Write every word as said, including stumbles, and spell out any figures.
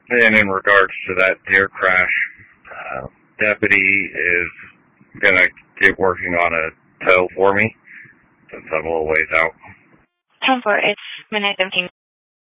And in regards to that deer crash, uh, deputy is going to get working on a tow for me since I'm a little ways out. ten four, it's midnight seventeen.